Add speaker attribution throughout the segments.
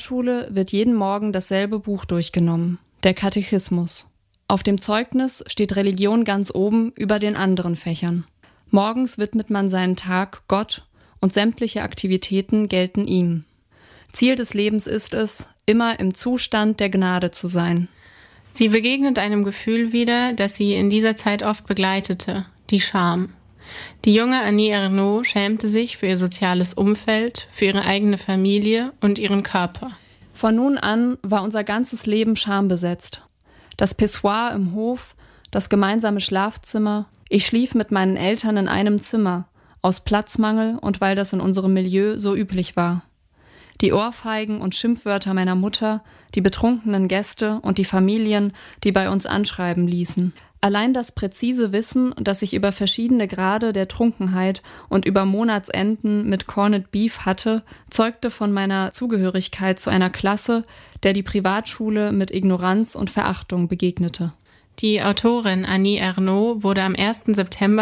Speaker 1: Privatschule wird jeden Morgen dasselbe Buch durchgenommen, der Katechismus. Auf dem Zeugnis steht Religion ganz oben über den anderen Fächern. Morgens widmet man seinen Tag Gott und sämtliche Aktivitäten gelten ihm. Ziel des Lebens ist es, immer im Zustand der Gnade zu sein.
Speaker 2: Sie begegnet einem Gefühl wieder, das sie in dieser Zeit oft begleitete, die Scham. Die junge Annie Ernaux schämte sich für ihr soziales Umfeld, für ihre eigene Familie und ihren Körper.
Speaker 1: Von nun an war unser ganzes Leben schambesetzt. Das Pissoir im Hof, das gemeinsame Schlafzimmer. Ich schlief mit meinen Eltern in einem Zimmer, aus Platzmangel und weil das in unserem Milieu so üblich war. Die Ohrfeigen und Schimpfwörter meiner Mutter, die betrunkenen Gäste und die Familien, die bei uns anschreiben ließen. Allein das präzise Wissen, das ich über verschiedene Grade der Trunkenheit und über Monatsenden mit Corned Beef hatte, zeugte von meiner Zugehörigkeit zu einer Klasse, der die Privatschule mit Ignoranz und Verachtung begegnete.
Speaker 2: Die Autorin Annie Ernaux wurde am 1. September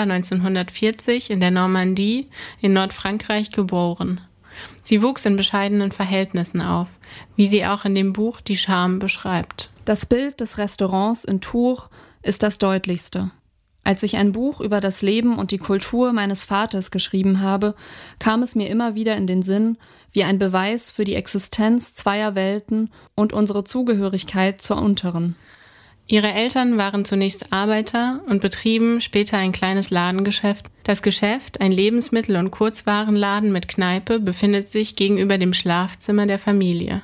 Speaker 2: 1940 in der Normandie in Nordfrankreich geboren. Sie wuchs in bescheidenen Verhältnissen auf, wie sie auch in dem Buch Die Scham beschreibt.
Speaker 1: Das Bild des Restaurants in Tours ist das deutlichste. Als ich ein Buch über das Leben und die Kultur meines Vaters geschrieben habe, kam es mir immer wieder in den Sinn, wie ein Beweis für die Existenz zweier Welten und unsere Zugehörigkeit zur unteren.
Speaker 2: Ihre Eltern waren zunächst Arbeiter und betrieben später ein kleines Ladengeschäft. Das Geschäft, ein Lebensmittel- und Kurzwarenladen mit Kneipe, befindet sich gegenüber dem Schlafzimmer der Familie.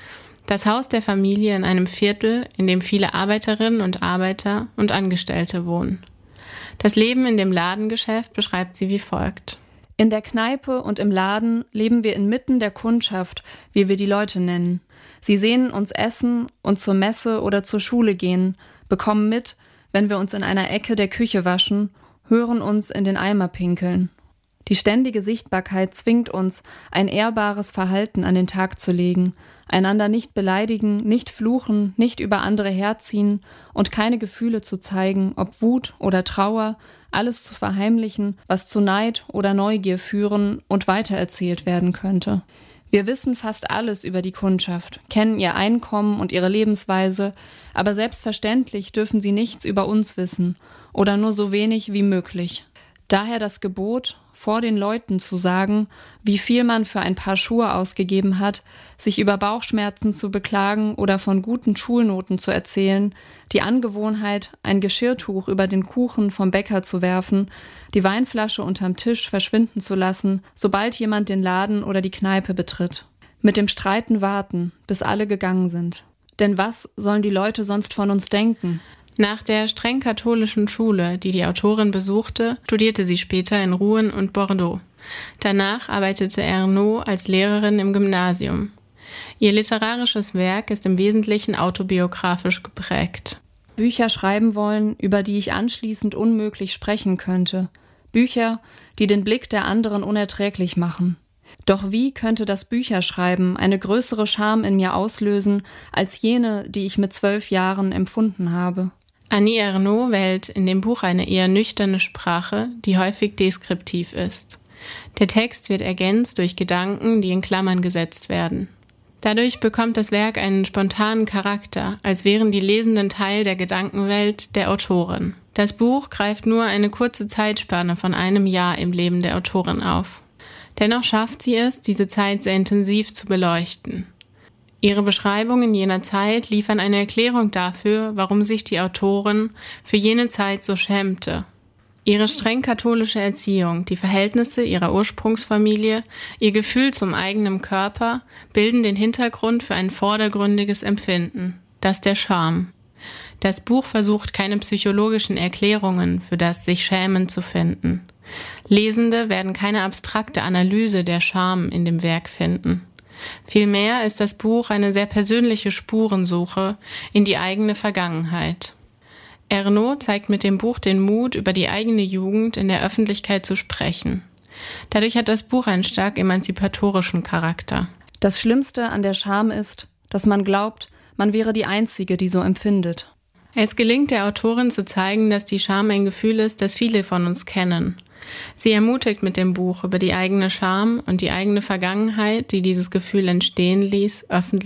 Speaker 2: Das Haus der Familie in einem Viertel, in dem viele Arbeiterinnen und Arbeiter und Angestellte wohnen. Das Leben in dem Ladengeschäft beschreibt sie wie folgt.
Speaker 1: In der Kneipe und im Laden leben wir inmitten der Kundschaft, wie wir die Leute nennen. Sie sehen uns essen und zur Messe oder zur Schule gehen, bekommen mit, wenn wir uns in einer Ecke der Küche waschen, hören uns in den Eimer pinkeln. Die ständige Sichtbarkeit zwingt uns, ein ehrbares Verhalten an den Tag zu legen, einander nicht beleidigen, nicht fluchen, nicht über andere herziehen und keine Gefühle zu zeigen, ob Wut oder Trauer, alles zu verheimlichen, was zu Neid oder Neugier führen und weitererzählt werden könnte. Wir wissen fast alles über die Kundschaft, kennen ihr Einkommen und ihre Lebensweise, aber selbstverständlich dürfen sie nichts über uns wissen oder nur so wenig wie möglich. Daher das Gebot, vor den Leuten zu sagen, wie viel man für ein Paar Schuhe ausgegeben hat, sich über Bauchschmerzen zu beklagen oder von guten Schulnoten zu erzählen, die Angewohnheit, ein Geschirrtuch über den Kuchen vom Bäcker zu werfen, die Weinflasche unterm Tisch verschwinden zu lassen, sobald jemand den Laden oder die Kneipe betritt. Mit dem Streiten warten, bis alle gegangen sind. Denn was sollen die Leute sonst von uns denken?
Speaker 2: Nach der streng katholischen Schule, die die Autorin besuchte, studierte sie später in Rouen und Bordeaux. Danach arbeitete Ernaux als Lehrerin im Gymnasium. Ihr literarisches Werk ist im Wesentlichen autobiografisch geprägt.
Speaker 1: Bücher schreiben wollen, über die ich anschließend unmöglich sprechen könnte. Bücher, die den Blick der anderen unerträglich machen. Doch wie könnte das Bücherschreiben eine größere Scham in mir auslösen, als jene, die ich mit 12 Jahren empfunden habe?
Speaker 2: Annie Ernaux wählt in dem Buch eine eher nüchterne Sprache, die häufig deskriptiv ist. Der Text wird ergänzt durch Gedanken, die in Klammern gesetzt werden. Dadurch bekommt das Werk einen spontanen Charakter, als wären die Lesenden Teil der Gedankenwelt der Autorin. Das Buch greift nur eine kurze Zeitspanne von einem Jahr im Leben der Autorin auf. Dennoch schafft sie es, diese Zeit sehr intensiv zu beleuchten. Ihre Beschreibungen jener Zeit liefern eine Erklärung dafür, warum sich die Autorin für jene Zeit so schämte. Ihre streng katholische Erziehung, die Verhältnisse ihrer Ursprungsfamilie, ihr Gefühl zum eigenen Körper bilden den Hintergrund für ein vordergründiges Empfinden, das der Scham. Das Buch versucht keine psychologischen Erklärungen für das sich Schämen zu finden. Lesende werden keine abstrakte Analyse der Scham in dem Werk finden. Vielmehr ist das Buch eine sehr persönliche Spurensuche in die eigene Vergangenheit. Ernaux zeigt mit dem Buch den Mut, über die eigene Jugend in der Öffentlichkeit zu sprechen. Dadurch hat das Buch einen stark emanzipatorischen Charakter.
Speaker 1: Das Schlimmste an der Scham ist, dass man glaubt, man wäre die Einzige, die so empfindet.
Speaker 2: Es gelingt der Autorin zu zeigen, dass die Scham ein Gefühl ist, das viele von uns kennen. Sie ermutigt mit dem Buch, über die eigene Scham und die eigene Vergangenheit, die dieses Gefühl entstehen ließ, öffentlich